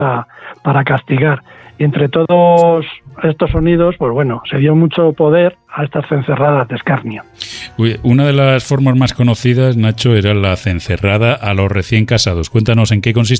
para castigar. Y entre todos estos sonidos, pues bueno, se dio mucho poder a estas cencerradas de escarnio. Una de las formas más conocidas, Nacho, era la cencerrada a los recién casados. Cuéntanos en qué consiste.